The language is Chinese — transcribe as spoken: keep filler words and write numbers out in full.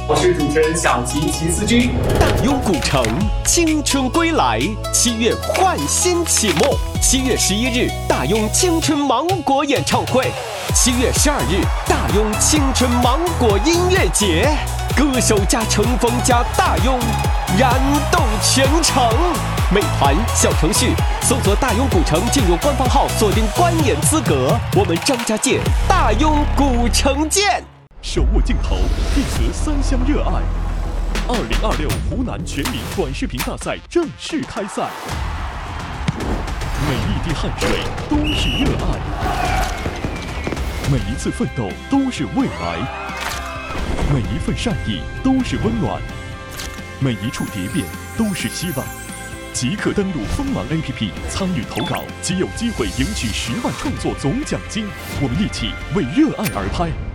我是主持人小齐齐思君。 大庸古城，青春归来，七月焕新启幕。七月十一日，大庸青春芒果演唱会；七月十二日，大庸青春芒果音乐节。歌手加乘风加大庸，燃动全城。美团小程序搜索大庸古城，进入官方号，锁定观演资格。我们张家界大庸古城见。 手握镜头，配合三乡热爱。二零二六湖南全民短视频大赛正式开赛，每一滴汗水都是热爱，每一次奋斗都是未来，每一份善意都是温暖，每一处蝶变都是希望。即刻登录锋芒 A P P 参与投稿，即有机会赢取十万创作总奖金。我们一起为热爱而拍。